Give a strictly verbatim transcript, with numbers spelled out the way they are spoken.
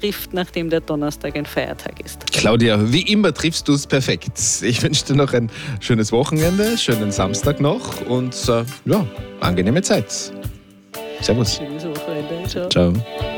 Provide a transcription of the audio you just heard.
trifft, nachdem der Donnerstag ein Feiertag ist. Claudia, wie immer triffst du es perfekt. Ich wünsche dir noch ein schönes Wochenende, schönen Samstag noch und äh, ja, angenehme Zeit. Servus. Schönes Wochenende. Ciao. Ciao.